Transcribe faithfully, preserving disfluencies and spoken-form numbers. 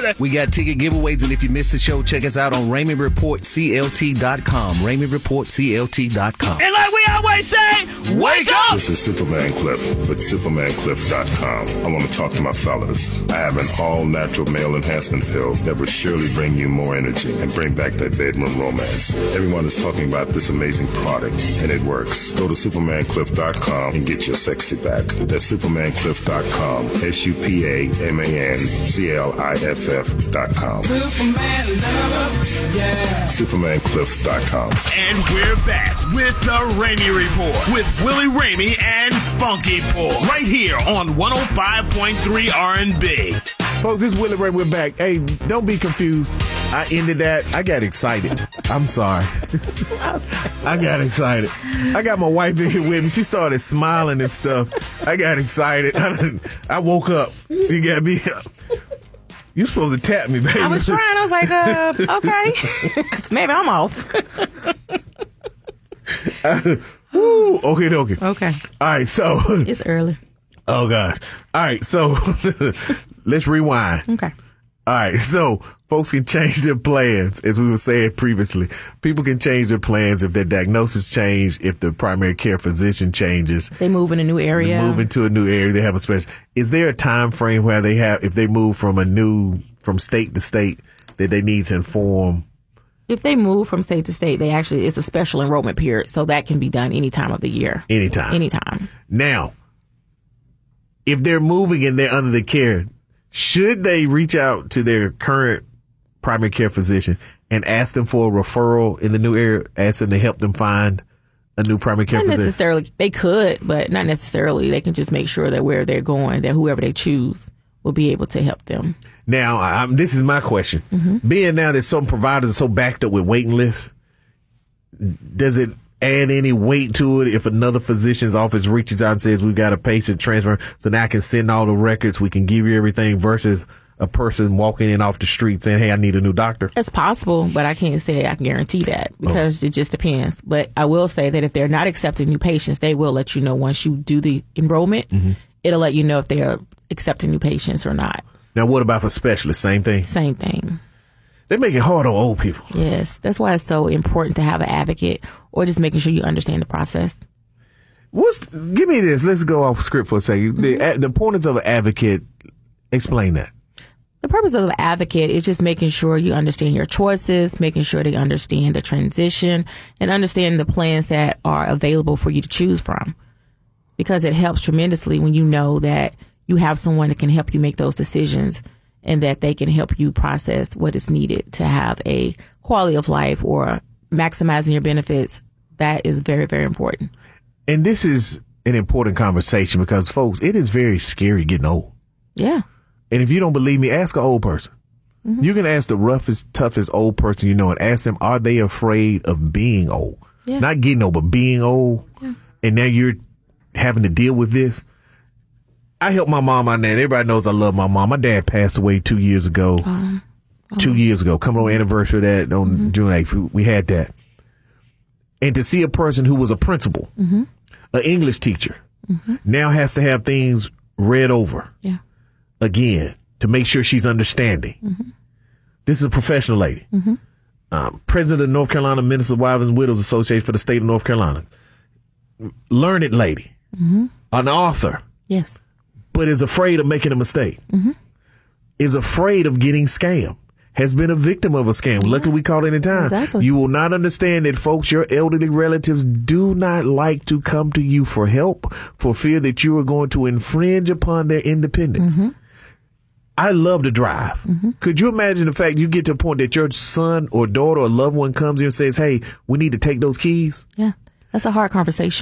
God. We got ticket giveaways, and if you missed the show, check us out on Raymond Report C L T dot com. Raymond Report C L T dot com. And like we always say, wake up! This is Superman Cliff with Superman Cliff dot com. I want to talk to my fellas. I have an all-natural male enhancement pill that will surely bring you more energy and bring back that bedroom romance. Everyone is talking about this amazing product, and it works. Go to Superman Cliff dot com and get your sexy back. That's Superman Cliff dot com. S U P A M A N C L I F F dot com. Superman lover, yeah. Superman Cliff dot com. And we're back with the Ramey Report with Willie Ramey and Funky Paul right here on one oh five point three R and B. Folks, this is Willie Ray. We're back. Hey, don't be confused. I ended that. I got excited. I'm sorry. I got excited. I got my wife in here with me. She started smiling and stuff. I got excited. I, I woke up. You got me. You supposed to tap me, baby. I was trying. I was like, uh, okay. Maybe I'm off. uh, woo, okay, okay. Okay. All right, so. It's early. Oh, gosh. All right, so let's rewind. Okay. All right, so folks can change their plans, as we were saying previously. People can change their plans if their diagnosis change, if the primary care physician changes. They move in a new area. They move into a new area. They have a special. Is there a time frame where they have, if they move from a new, from state to state, that they need to inform? If they move from state to state, they actually, it's a special enrollment period, so that can be done any time of the year. Anytime. Anytime. Now, if they're moving and they're under the care, should they reach out to their current primary care physician and ask them for a referral in the new area, ask them to help them find a new primary care not physician? Not necessarily. They could, but not necessarily. They can just make sure that where they're going, that whoever they choose will be able to help them. Now, I'm, this is my question. Mm-hmm. Being now that some providers are so backed up with waiting lists, does it add any weight to it if another physician's office reaches out and says, we've got a patient transfer, so now I can send all the records, we can give you everything, versus a person walking in off the street saying, hey, I need a new doctor? It's possible, but I can't say I can guarantee that because oh. it just depends. But I will say that if they're not accepting new patients, they will let you know once you do the enrollment. Mm-hmm. It'll let you know if they are accepting new patients or not. Now, what about for specialists? Same thing? Same thing. They make it hard on old people. Yes. That's why it's so important to have an advocate or just making sure you understand the process. What's, give me this. Let's go off script for a second. Mm-hmm. The, the importance of an advocate, explain that. The purpose of an advocate is just making sure you understand your choices, making sure they understand the transition, and understand the plans that are available for you to choose from. Because it helps tremendously when you know that you have someone that can help you make those decisions and that they can help you process what is needed to have a quality of life or maximizing your benefits. That is very, very important. And this is an important conversation because, folks, it is very scary getting old. Yeah. And if you don't believe me, ask an old person. Mm-hmm. You can ask the roughest, toughest old person you know and ask them, are they afraid of being old? Yeah. Not getting old, but being old. Yeah. And now you're having to deal with this. I help my mom out there. Everybody knows I love my mom. My dad passed away two years ago. Um, oh. Two years ago. Coming on anniversary of that on mm-hmm. June eighth. We had that. And to see a person who was a principal, mm-hmm. an English teacher, mm-hmm. now has to have things read over. Yeah. Again, to make sure she's understanding. Mm-hmm. This is a professional lady. Mm-hmm. Um, president of North Carolina Ministers, Wives and Widows Association for the state of North Carolina. Learned lady. Mm-hmm. An author. Yes. But is afraid of making a mistake. Mm-hmm. Is afraid of getting scammed. Has been a victim of a scam. Yeah. Luckily, we caught it in time. Exactly. You will not understand that, folks, your elderly relatives do not like to come to you for help for fear that you are going to infringe upon their independence. Mm-hmm. I love to drive. Mm-hmm. Could you imagine the fact you get to a point that your son or daughter or loved one comes to you and says, hey, we need to take those keys? Yeah, that's a hard conversation.